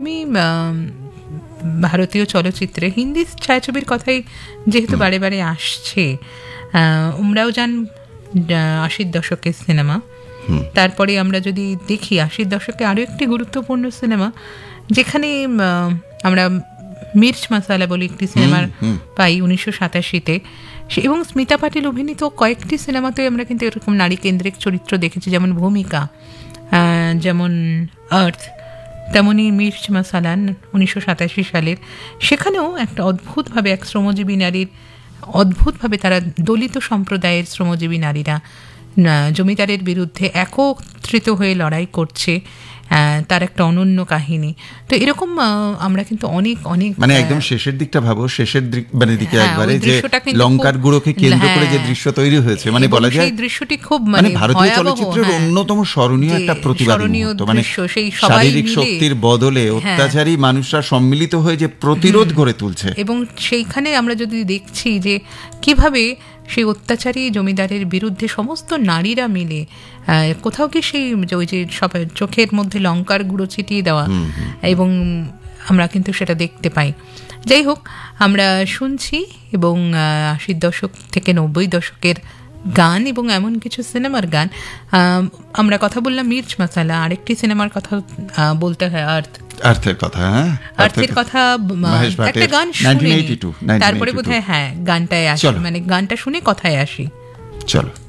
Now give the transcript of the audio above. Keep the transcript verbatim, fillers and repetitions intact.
এরকমই ভারতীয় চলচ্চিত্রে হিন্দি ছায়াছবির কথাই যেহেতু বারে বারে আসছে, আমরাও জান আশির দশকের সিনেমা, তারপরে আমরা যদি দেখি আশির দশকে আরও একটি গুরুত্বপূর্ণ সিনেমা যেখানে আমরা মির্চ মশালা বলে একটি সিনেমার পাই উনিশশো সাতাশিতে, এবং স্মিতা পাটিল অভিনীত কয়েকটি সিনেমাতে আমরা কিন্তু এরকম নারী কেন্দ্রিক চরিত্র দেখেছি, যেমন ভূমিকা, যেমন আর্থ, তেমনি মির্চ মশালা উনিশশো সাতাশি সালের। সেখানেও একটা অদ্ভুতভাবে এক শ্রমজীবী নারীর, অদ্ভুতভাবে তারা দলিত সম্প্রদায়ের শ্রমজীবী নারীরা জমিদারের বিরুদ্ধে একত্রিত হয়ে লড়াই করছে, তার একটা অনন্য কাহিনী। তো এরকম আমরা কিন্তু অনেক অনেক মানে একদম শেষের দিকটা ভাবো, শেষের মানে দিকে একবারে যে লঙ্কার গুঁড়োকে কেন্দ্র করে যে দৃশ্য তৈরি হয়েছে, মানে বলা যায় দৃশ্যটি খুব মানে ভারতীয় চলচ্চিত্রের অন্যতম স্মরণীয় একটা প্রতিবাদ মুহূর্ত, মানে শারীরিক শক্তির বদলে অত্যাচারী মানুষরা সম্মিলিত হয়ে যে প্রতিরোধ গড়ে তুলছে। এবং সেইখানে আমরা যদি দেখছি যে কিভাবে সেই অত্যাচারী জমিদারের বিরুদ্ধে সমস্ত নারীরা মিলে, কোথাও কি সেই ওই যে সব চোখের মধ্যে লঙ্কার গুঁড়ো ছিটিয়ে দেওয়া, এবং আমরা কিন্তু সেটা দেখতে পাই। যাই হোক, আমরা শুনছি এবং আশির দশক থেকে নব্বই দশকের গান এবং এমন কিছু সিনেমার গান। আমরা কথা বললাম মির্চ মশালা, আরেকটি সিনেমার কথা বলতে হয় আর্থ, আর্থের কথা। হ্যাঁ, আর্থের কথা একটা গান শুনে তারপরে বোধহয় হ্যাঁ গানটায় আসি, মানে গানটা শুনে কথায় আসি। চলো।